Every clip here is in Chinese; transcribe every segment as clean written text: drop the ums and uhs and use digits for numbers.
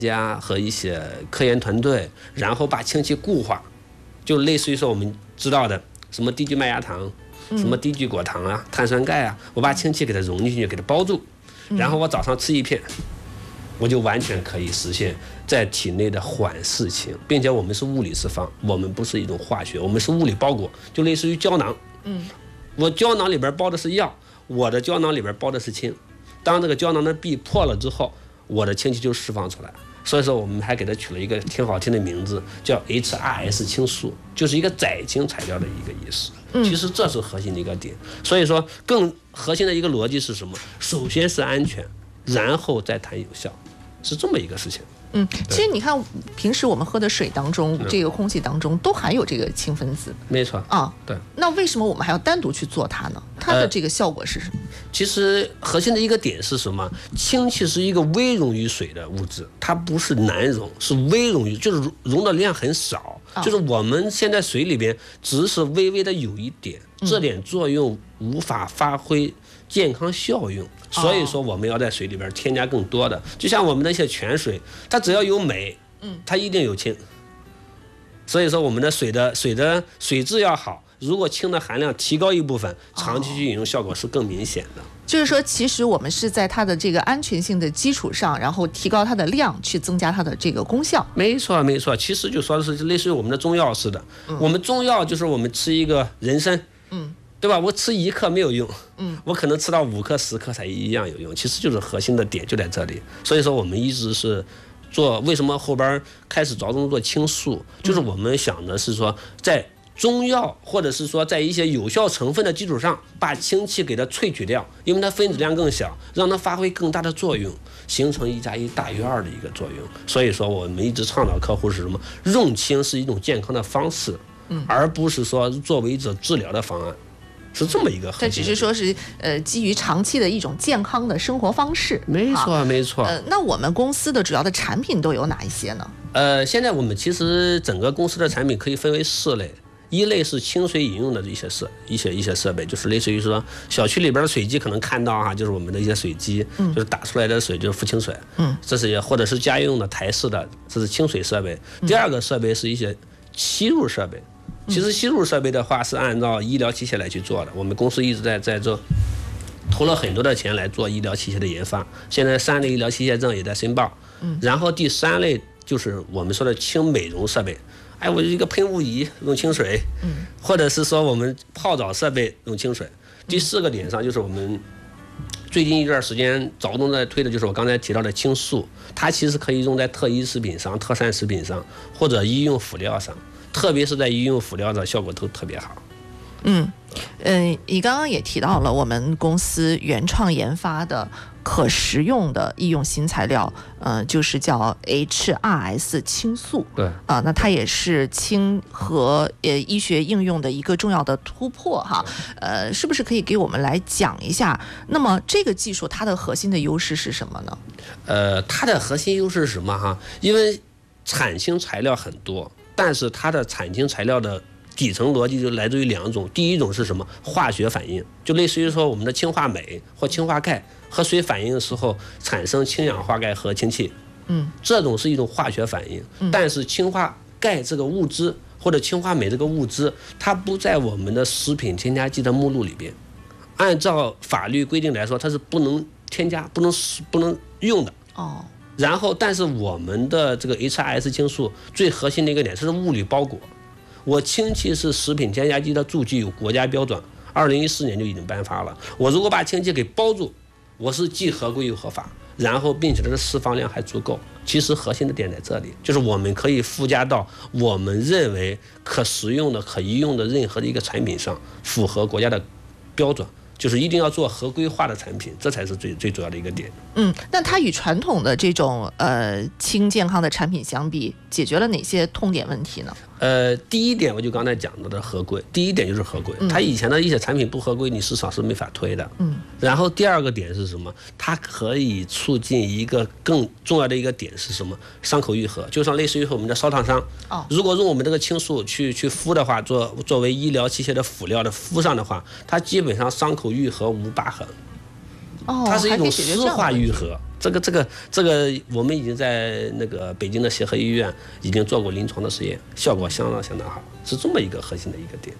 家和一些科研团队，然后把氢气固化，就类似于说我们知道的什么低聚麦芽糖、什么低聚果糖啊、碳酸钙啊，我把氢气给它融进去，给它包住，然后我早上吃一片，我就完全可以实现在体内的缓释氢，并且我们是物理释放，我们不是一种化学，我们是物理包裹，就类似于胶囊。我胶囊里边包的是药，我的胶囊里边包的是氢。当这个胶囊的壁破了之后，我的氢气就释放出来。所以说我们还给它取了一个挺好听的名字，叫 HRS 氢素，就是一个载氢材料的一个意思。其实这是核心的一个点。所以说更核心的一个逻辑是什么？首先是安全，然后再谈有效，是这么一个事情。 其实你看，平时我们喝的水当中，这个空气当中都含有这个氢分子。 没错啊， 对。 那为什么我们还要单独去做它呢？它的这个效果是什么？ 其实核心的一个点是什么？氢气是一个微溶于水的物质，它不是难溶，是微溶于，就是溶的量很少。就是我们现在水里边只是微微的有一点，这点作用无法发挥健康效用。所以说我们要在水里边添加更多的，就像我们的一些泉水，它只要有镁，它一定有氢。所以说我们的水质要好，如果氢的含量提高一部分，长期去饮用效果是更明显的。 就是说，其实我们是在它的这个安全性的基础上，然后提高它的量，去增加它的这个功效。 没错没错，其实就说的是类似于我们的中药似的，我们中药就是我们吃一个人参，对吧？我吃1克没有用，我可能吃到5克、10克才一样有用。其实就是核心的点就在这里。所以说我们一直是做，为什么后边开始着重做氢素，就是我们想的是说，在中药或者是说在一些有效成分的基础上，把氢气给它萃取掉，因为它分子量更小，让它发挥更大的作用，形成1+1大于2的一个作用。所以说我们一直倡导客户是什么？用氢是一种健康的方式，而不是说作为一种治疗的方案。是这么一个核心， 这只是说是基于长期的一种健康的生活方式。 没错没错。 那我们公司的主要的产品都有哪一些呢？ 现在我们其实整个公司的产品可以分为4类，一类是清水饮用的一些设备，就是类似于说小区里边的水机可能看到哈，就是我们的一些水机，就是打出来的水就是浮清水，这是或者是家用的台式的，这是清水设备。第二个设备是一些吸入设备。其实吸入设备的话是按照医疗器械来去做的，我们公司一直在做，投了很多的钱来做医疗器械的研发。现在3类医疗器械证也在申报。然后第3类就是我们说的轻美容设备，我一个喷雾仪用清水，或者是说我们泡澡设备用清水。第4个点上就是我们最近一段时间着重在推的就是我刚才提到的氢素，它其实可以用在特医食品上、特膳食品上或者医用辅料上。特别是在医用辅料的效果都特别好。 你刚刚也提到了我们公司原创研发的可食用的医用新材料，就是叫 HRS 氢素。 对那它也是氢和医学应用的一个重要的突破哈。是不是可以给我们来讲一下？那么这个技术它的核心的优势是什么呢？ 它的核心优势是什么哈？因为产氢材料很多。但是它的产氢材料的底层逻辑就来自于2种，第一种是什么？化学反应，就类似于说我们的氢化镁或氢化钙和水反应的时候产生氢氧化钙和氢气，这种是一种化学反应。但是氢化钙这个物质或者氢化镁这个物质，它不在我们的食品添加剂的目录里边，按照法律规定来说，它是不能添加、不能用的。然后，但是我们的这个 HRS 氢素最核心的一个点是物理包裹。我氢气是食品添加剂的注记有国家标准，2014年就已经颁发了。我如果把氢气给包住，我是既合规又合法，然后并且它的释放量还足够。其实核心的点在这里，就是我们可以附加到我们认为可食用的、可医用的任何的一个产品上，符合国家的标准。就是一定要做合规化的产品，这才是最主要的一个点。 那它与传统的这种轻健康的产品相比，解决了哪些痛点问题呢？ 第一点我就刚才讲到的合规，第一点就是合规。它以前的一些产品不合规，你市场是没法推的。然后第2个点是什么？它可以促进一个更重要的一个点是什么？伤口愈合，就像类似于我们的烧烫伤。如果用我们这个氢素去敷的话，作为医疗器械的辅料的敷上的话，它基本上伤口愈合无疤痕。 它是一种湿化愈合。这个，我们已经在那个北京的协和医院已经做过临床的实验，效果相当好，是这么一个核心的一个点。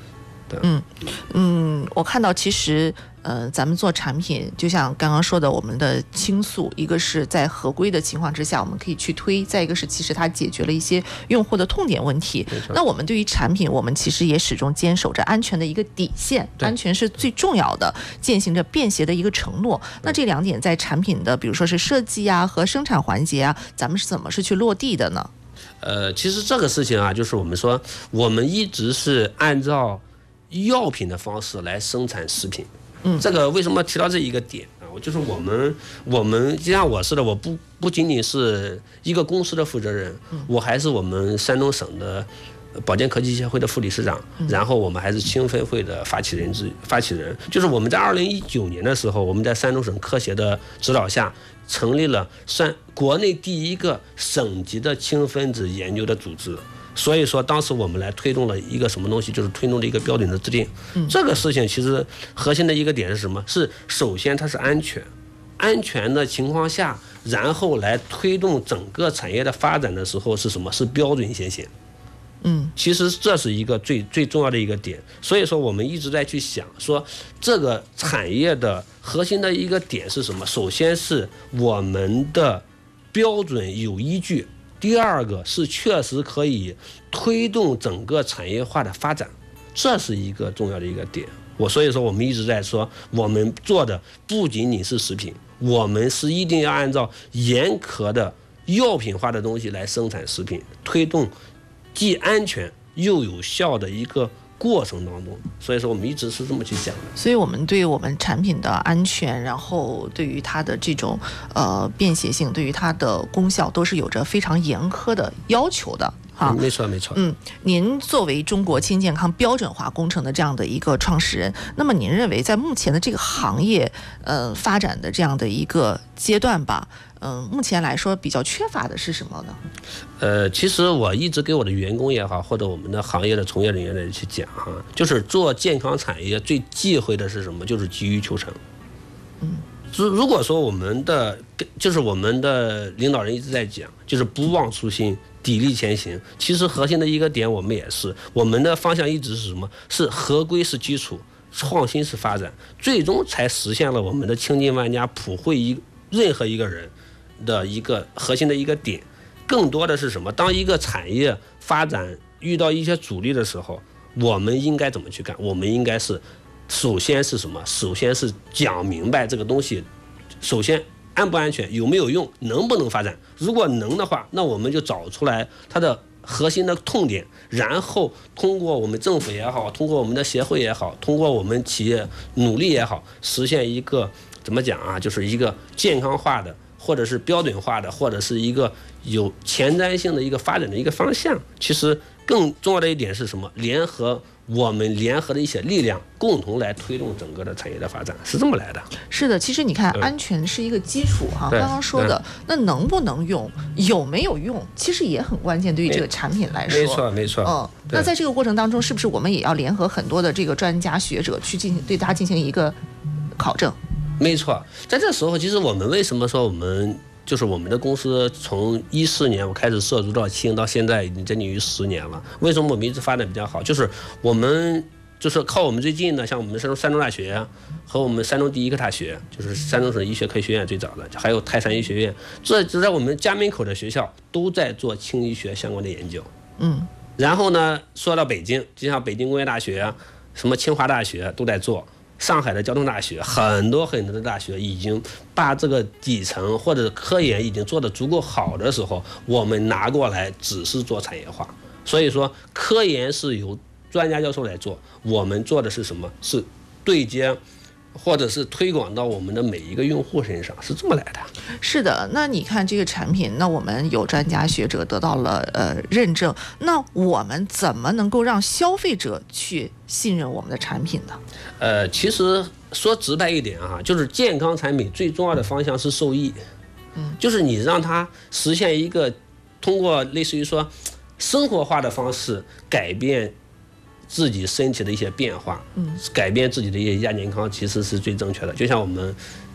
我看到其实咱们做产品，就像刚刚说的，我们的倾诉，一个是在合规的情况之下我们可以去推，再一个是其实它解决了一些用户的痛点问题。那我们对于产品，我们其实也始终坚守着安全的一个底线，安全是最重要的，践行着便携的一个承诺。那这2点在产品的比如说是设计啊和生产环节啊，咱们是怎么是去落地的呢？ 其实这个事情啊，就是我们说我们一直是按照药品的方式来生产食品。这个为什么提到这一个点啊？就是我们就像我似的，我不仅仅是一个公司的负责人，我还是我们山东省的保健科技协会的副理事长，然后我们还是青分会的发起人。就是我们在2019年的时候，我们在山东省科协的指导下，成立了国内第一个省级的氢分子研究的组织。所以说当时我们来推动了一个什么东西，就是推动了一个标准的制定。这个事情其实核心的一个点是什么？是首先它是安全的情况下，然后来推动整个产业的发展的时候是什么？是标准先行。其实这是一个最重要的一个点。所以说我们一直在去想说，这个产业的核心的一个点是什么？首先是我们的标准有依据，第二个是确实可以推动整个产业化的发展，这是一个重要的一个点。所以说我们一直在说，我们做的不仅仅是食品，我们是一定要按照严苛的药品化的东西来生产食品，推动既安全又有效的一个过程当中。所以说我们一直是这么去讲的。 所以我们对我们产品的安全，然后对于它的这种便携性，对于它的功效都是有着非常严苛的要求的。 没错。 您作为中国氢健康标准化工程的这样的一个创始人，那么您认为在目前的这个行业发展的这样的一个阶段吧，目前来说比较缺乏的是什么呢？ 其实我一直给我的员工也好，或者我们的行业的从业人员来去讲哈，就是做健康产业最忌讳的是什么？就是急于求成。如果说我们的领导人一直在讲，就是不忘初心，砥砺前行。其实核心的一个点，我们也是，我们的方向一直是什么？是合规是基础，创新是发展，最终才实现了我们的倾尽万家，普惠任何一个人的一个核心的一个点。更多的是什么？当一个产业发展遇到一些阻力的时候，我们应该怎么去干？我们应该是首先是什么？首先是讲明白这个东西，首先安不安全，有没有用，能不能发展。如果能的话，那我们就找出来它的核心的痛点，然后通过我们政府也好，通过我们的协会也好，通过我们企业努力也好，实现一个怎么讲啊？就是一个健康化的，或者是标准化的，或者是一个有前瞻性的一个发展的一个方向。其实更重要的一点是什么？我们联合的一些力量，共同来推动整个的产业的发展，是这么来的。 是的，其实你看，安全是一个基础哈。刚刚说的，那能不能用，有没有用，其实也很关键，对于这个产品来说。 没错。 那在这个过程当中，是不是我们也要联合很多的这个专家学者去对它进行一个考证？ 没错，在这时候，其实我们为什么说我们的公司从2014年我开始涉足到氢，到现在已经将近于10年了。为什么我们一直发展比较好？就是我们靠我们最近的，像我们山东大学和我们山东第一个大学，就是山东省医学科学院最早的，还有泰山医学院，这在我们家门口的学校都在做氢医学相关的研究。然后呢，说到北京，就像北京工业大学、什么清华大学都在做。上海的交通大学，很多的大学已经把这个底层或者科研已经做得足够好的时候，我们拿过来只是做产业化。所以说，科研是由专家教授来做，我们做的是什么？是对接或者是推广到我们的每一个用户身上，是这么来的。 是的，那你看这个产品，那我们有专家学者得到了认证，那我们怎么能够让消费者去信任我们的产品呢？ 其实说直白一点啊，就是健康产品最重要的方向是受益。就是你让它实现一个通过类似于说生活化的方式改变自己身体的一些变化，改变自己的一些亚健康，其实是最正确的。就像我们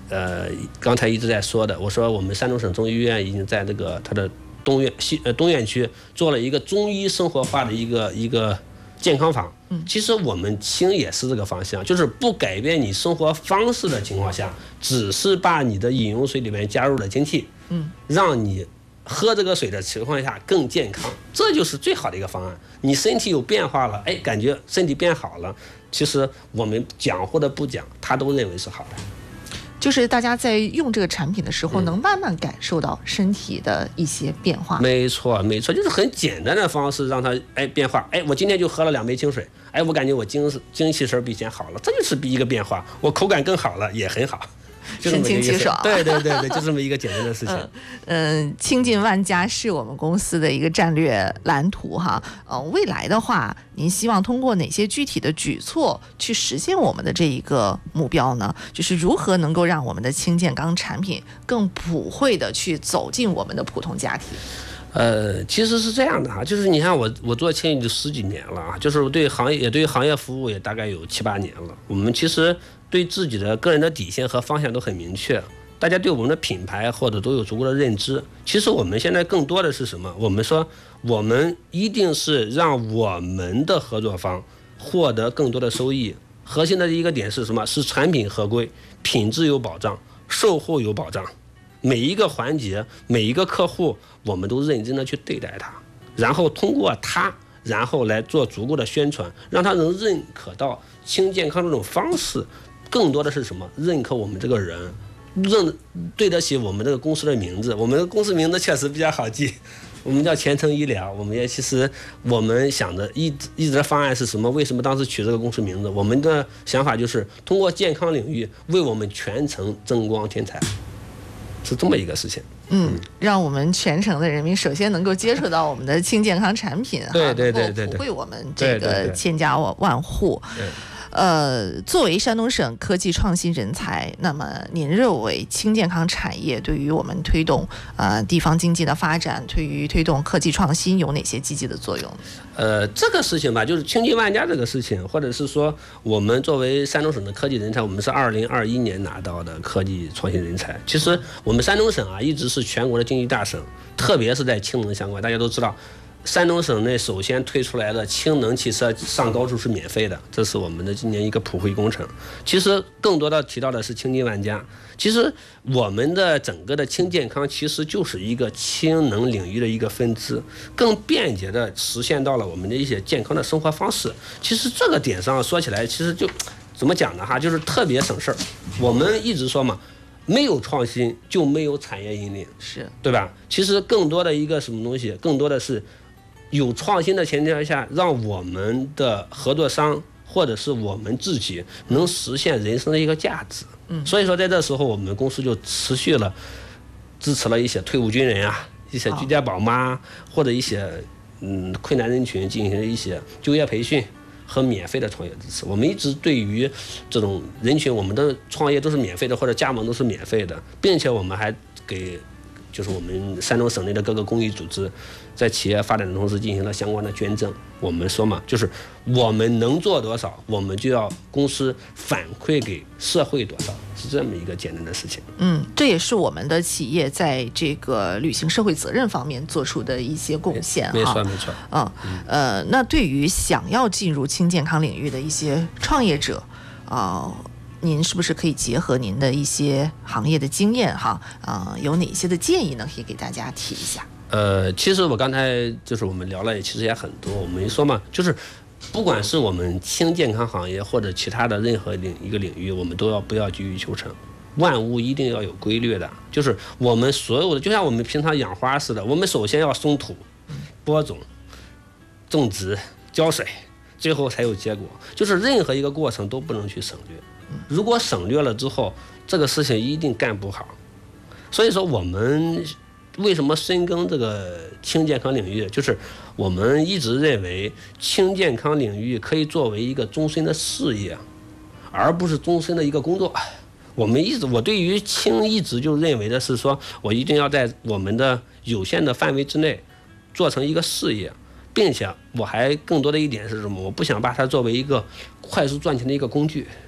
刚才一直在说的，我说我们山东省中医院已经在这个它的东院区做了一个中医生活化的一个健康房。其实我们清也是这个方向，就是不改变你生活方式的情况下，只是把你的饮用水里面加入了氢气，让你喝这个水的情况下更健康，这就是最好的一个方案。你身体有变化了，感觉身体变好了，其实我们讲或者不讲，他都认为是好的。 就是大家在用这个产品的时候，能慢慢感受到身体的一些变化。 没错，就是很简单的方式让它变化。我今天就喝了2杯清水，我感觉我精气神比以前好了，这就是一个变化。我口感更好了，也很好。 神清气爽， 对，就这么一个简单的事情。 清净万家是我们公司的一个战略蓝图哈。未来的话，您希望通过哪些具体的举措去实现我们的这一个目标呢？就是如何能够让我们的轻健康产品更普惠的去走进我们的普通家庭？ 其实是这样的哈，就是你看我做清就10几年了啊，就是对行业服务也大概有7、8年了。我们其实对自己的个人的底线和方向都很明确，大家对我们的品牌或者都有足够的认知。其实我们现在更多的是什么？我们说我们一定是让我们的合作方获得更多的收益。核心的一个点是什么？是产品合规，品质有保障，售后有保障。每一个环节，每一个客户，我们都认真的去对待他，然后通过他，然后来做足够的宣传，让他能认可到轻健康这种方式。更多的是什么？认可我们这个人，对得起我们这个公司的名字。我们的公司名字确实比较好记，我们叫前程医疗。我们也其实我们想的一直的方案是什么？为什么当时取这个公司名字？我们的想法就是通过健康领域为我们全程增光添彩。是这么一个事情， 让我们全城的人民首先能够接触到我们的轻健康产品， 对， 普惠我们这个千家万户。作为山东省科技创新人才，那么您认为轻健康产业对于我们推动地方经济的发展，对于推动科技创新有哪些积极的作用？ 这个事情吧，就是清净万家这个事情，或者是说我们作为山东省的科技人才，我们是2021年拿到的科技创新人才。其实我们山东省一直是全国的经济大省，特别是在氢能相关，大家都知道。山东省内首先推出来的氢能汽车上高速是免费的，这是我们的今年一个普惠工程。其实更多的提到的是清净万家。其实我们的整个的轻健康其实就是一个氢能领域的一个分支，更便捷的实现到了我们的一些健康的生活方式。其实这个点上说起来，其实就怎么讲呢哈，就是特别省事儿。我们一直说嘛，没有创新就没有产业引领， 是对吧？其实更多的一个什么东西，更多的是有创新的前提下，让我们的合作商或者是我们自己能实现人生的一个价值。所以说在这时候，我们公司就持续了支持了一些退伍军人一些居家宝妈或者一些困难人群进行了一些就业培训和免费的创业支持。我们一直对于这种人群，我们的创业都是免费的，或者加盟都是免费的，并且我们还给就是我们山东省内的各个公益组织在企业发展的同时进行了相关的捐赠。我们说嘛，就是我们能做多少，我们就要公司反馈给社会多少，是这么一个简单的事情。 这也是我们的企业在这个履行社会责任方面做出的一些贡献。 没错。 那对于想要进入轻健康领域的一些创业者您是不是可以结合您的一些行业的经验有哪些的建议呢？可以给大家提一下。 其实我刚才就是我们聊了，其实也很多。我们说嘛，就是不管是我们轻健康行业或者其他的任何一个领域，我们都不要急于求成，万物一定要有规律的。就是我们所有的，就像我们平常养花似的，我们首先要松土、播种、种植、浇水，最后才有结果。就是任何一个过程都不能去省略。如果省略了之后，这个事情一定干不好。所以说我们为什么深耕这个轻健康领域，就是我们一直认为轻健康领域可以作为一个终身的事业，而不是终身的一个工作。我对于轻一直就认为的是说，我一定要在我们的有限的范围之内做成一个事业，并且我还更多的一点是什么？我不想把它作为一个快速赚钱的一个工具。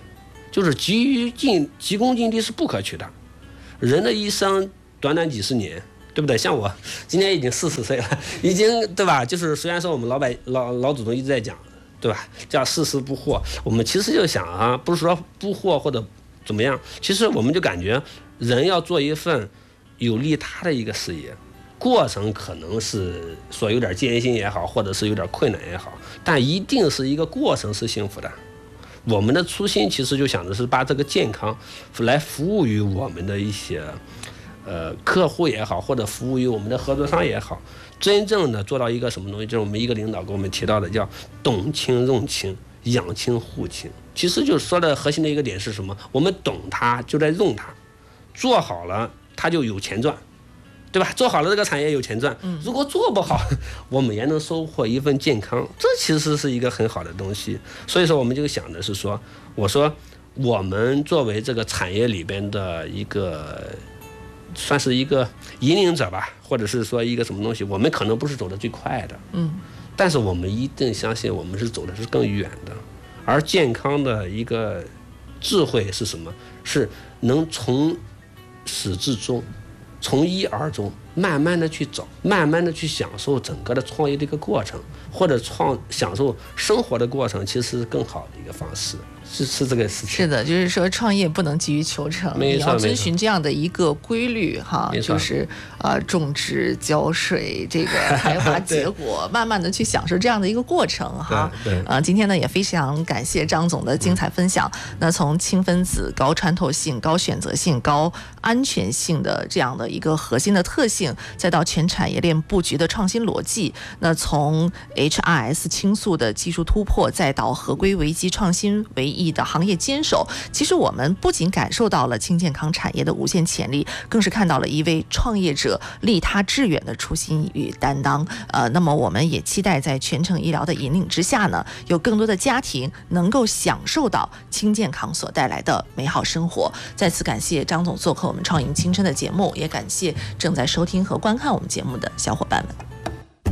就是急功近利是不可取的。人的一生短短几十年，对不对？像我今年已经40岁了，已经对吧？就是虽然说我们老祖宗一直在讲，对吧？叫世事不惑，我们其实就想啊，不是说不惑或者怎么样，其实我们就感觉人要做一份有利他的一个事业，过程可能是说有点艰辛也好，或者是有点困难也好，但一定是一个过程是幸福的。我们的初心其实就想的是把这个健康来服务于我们的一些客户也好，或者服务于我们的合作商也好，真正的做到一个什么东西，就是我们一个领导给我们提到的叫懂亲用亲，养亲护亲。其实就是说的核心的一个点是什么？我们懂它就在用它，做好了它就有钱赚，对吧？做好了这个产业有钱赚，如果做不好，我们也能收获一份健康，这其实是一个很好的东西。所以说我们就想的是说，我说我们作为这个产业里边的一个算是一个引领者吧，或者是说一个什么东西，我们可能不是走得最快的，但是我们一定相信我们是走的是更远的。而健康的一个智慧是什么？是能从始至终，从一而终，慢慢的去走，慢慢的去享受整个的创业的一个过程，或者享受生活的过程，其实是更好的一个方式。是这个事情。 是的，就是说创业不能急于求成，你要遵循这样的一个规律哈，就是种植、浇水，这个开花结果，慢慢的去享受这样的一个过程哈。今天呢也非常感谢张总的精彩分享。那从轻分子、高穿透性、高选择性、高安全性的这样的一个核心的特性，再到全产业链布局的创新逻辑，那从 HRS 倾诉的技术突破，再到合规危机创新为意的行业坚守，其实我们不仅感受到了轻健康产业的无限潜力，更是看到了一位创业者利他致远的初心与担当。那么我们也期待在全程医疗的引领之下呢，有更多的家庭能够享受到轻健康所带来的美好生活。再次感谢张总做客我们创赢青春的节目，也感谢正在收听和观看我们节目的小伙伴们。